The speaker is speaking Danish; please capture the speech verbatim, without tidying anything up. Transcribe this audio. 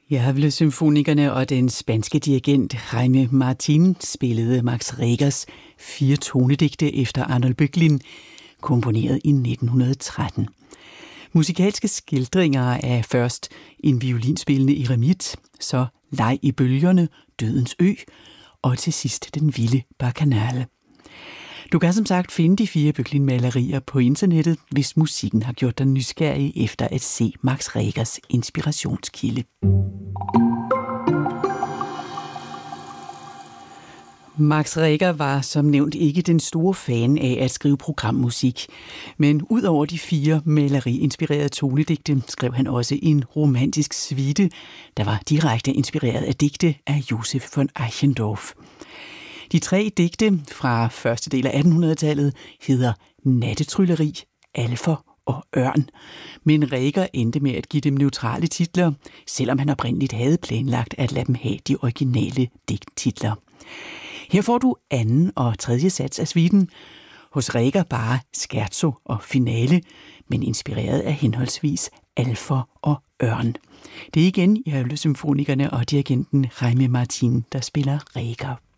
Javle Symfonikerne og den spanske dirigent Jaime Martín spillede Max Regers fire tonedigte efter Arnold Böcklin, komponeret i nitten tretten. Musikalske skildringer af først en violinspillende eremit, så Leg i bølgerne, Dødens ø og til sidst Den vilde bacchanale. Du kan som sagt finde de fire Böcklin-malerier på internettet, hvis musikken har gjort dig nysgerrig efter at se Max Regers inspirationskilde. Max Reger var som nævnt ikke den store fan af at skrive programmusik, men ud over de fire maleriinspirerede tonedigte skrev han også en romantisk suite, der var direkte inspireret af digte af Josef von Eichendorff. De tre digte fra første del af attenhundredetallet hedder Nattetrylleri, Alfer og Ørn, men Reger endte med at give dem neutrale titler, selvom han oprindeligt havde planlagt at lade dem have de originale digttitler. Her får du anden og tredje sats af suiten. Hos Reger bare scherzo og finale, men inspireret af henholdsvis Alfer og Ørn. Det er igen Javle Symfonikerne og dirigenten Jaime Martín, der spiller Reger.